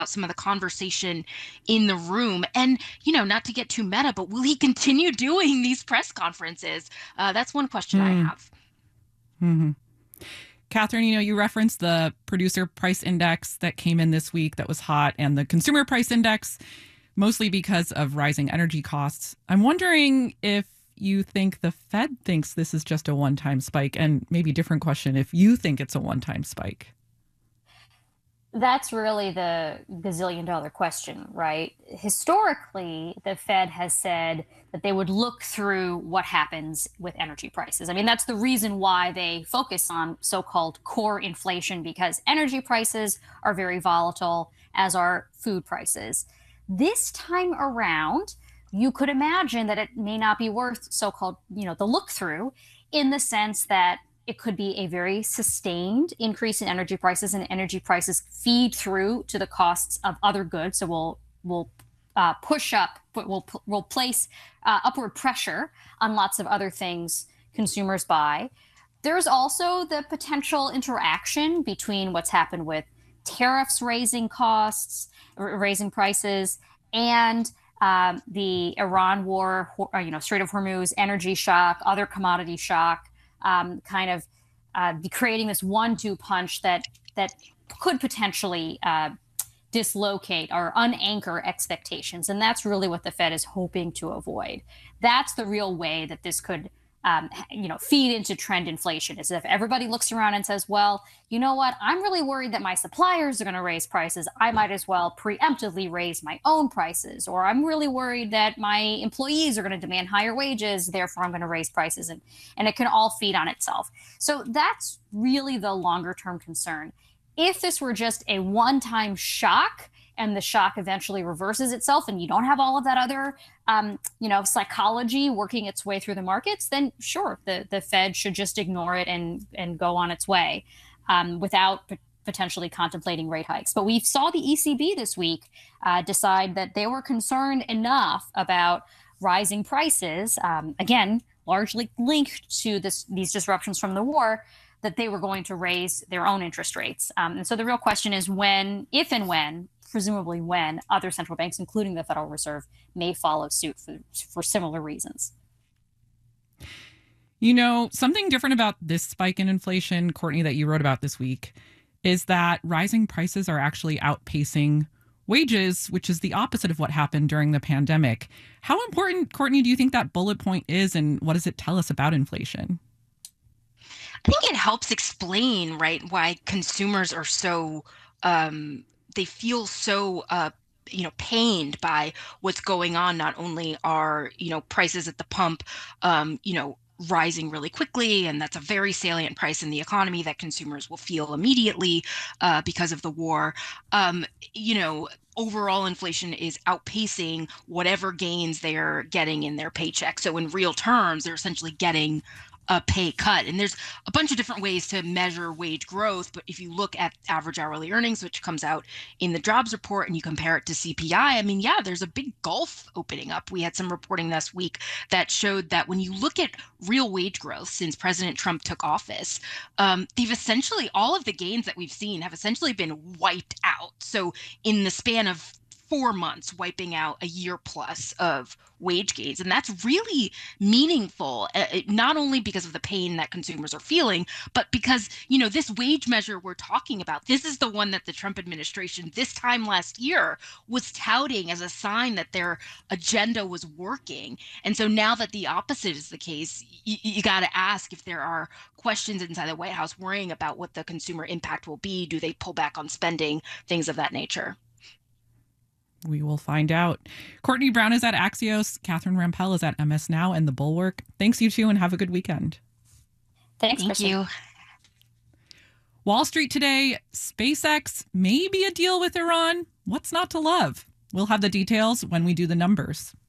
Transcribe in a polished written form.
some of the conversation in the room. And, not to get too meta, but will he continue doing these press conferences? That's one question I have. Mm-hmm. Catherine, you referenced the producer price index that came in this week that was hot and the consumer price index, mostly because of rising energy costs. I'm wondering if you think the Fed thinks this is just a one-time spike, and maybe different question, if you think it's a one-time spike. That's really the gazillion dollar question, right? Historically, the Fed has said that they would look through what happens with energy prices. I mean, that's the reason why they focus on so-called core inflation, because energy prices are very volatile, as are food prices. This time around, you could imagine that it may not be worth so-called, the look through, in the sense that it could be a very sustained increase in energy prices, and energy prices feed through to the costs of other goods. So we'll place upward pressure on lots of other things consumers buy. There's also the potential interaction between what's happened with tariffs raising costs, raising prices, and the Iran war, Strait of Hormuz, energy shock, other commodity shock. Be creating this 1-2 punch that could potentially dislocate or unanchor expectations. And that's really what the Fed is hoping to avoid. That's the real way that this could feed into trend inflation, is if everybody looks around and says, well, you know what, I'm really worried that my suppliers are going to raise prices. I might as well preemptively raise my own prices. Or I'm really worried that my employees are going to demand higher wages, therefore I'm going to raise prices. And it can all feed on itself. So that's really the longer term concern. If this were just a one-time shock, and the shock eventually reverses itself, and you don't have all of that other, psychology working its way through the markets, then sure, the Fed should just ignore it and go on its way without potentially contemplating rate hikes. But we saw the ECB this week decide that they were concerned enough about rising prices, again, largely linked to these disruptions from the war, that they were going to raise their own interest rates. And so the real question is if and when, presumably when, other central banks, including the Federal Reserve, may follow suit for similar reasons. Something different about this spike in inflation, Courtney, that you wrote about this week, is that rising prices are actually outpacing wages, which is the opposite of what happened during the pandemic. How important, Courtney, do you think that bullet point is, and what does it tell us about inflation? I think it helps explain, right, why consumers are so they feel so pained by what's going on. Not only are prices at the pump rising really quickly, and that's a very salient price in the economy that consumers will feel immediately because of the war. Overall inflation is outpacing whatever gains they're getting in their paycheck. So in real terms, they're essentially getting a pay cut. And there's a bunch of different ways to measure wage growth. But if you look at average hourly earnings, which comes out in the jobs report, and you compare it to CPI, I mean, yeah, there's a big gulf opening up. We had some reporting this week that showed that when you look at real wage growth since President Trump took office, all of the gains that we've seen have essentially been wiped out. So in the span of 4 months, wiping out a year plus of wage gains. And that's really meaningful, not only because of the pain that consumers are feeling, but because, this wage measure we're talking about, this is the one that the Trump administration this time last year was touting as a sign that their agenda was working. And so now that the opposite is the case, you got to ask if there are questions inside the White House worrying about what the consumer impact will be. Do they pull back on spending, things of that nature? We will find out. Courtney Brown is at Axios. Catherine Rampell is at MS Now and The Bulwark. Thanks, you two, and have a good weekend. Thank you. Wall Street today, SpaceX may be a deal with Iran. What's not to love? We'll have the details when we do the numbers.